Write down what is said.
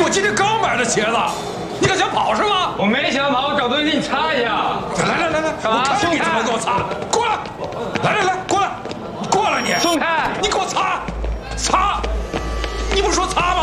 我今天刚买的鞋子，你可想跑是吗？ 我没想跑，我找东西给你擦一下。 来，我看你怎么给我擦！过来，来，过来，你过来你！ 松开！